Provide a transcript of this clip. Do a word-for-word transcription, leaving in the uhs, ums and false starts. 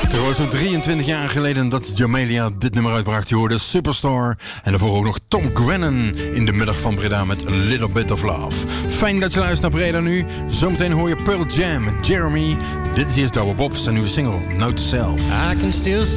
Het was zo'n drieëntwintig jaar geleden dat Jamelia dit nummer uitbracht. Je hoorde Superstar en daarvoor ook nog Tom Grennan in de middag van Breda met A Little Bit of Love. Fijn dat je luistert naar Breda nu. Zometeen hoor je Pearl Jam met Jeremy. Dit is eerst Douwe Bob, zijn nieuwe single, Note to Self. I can still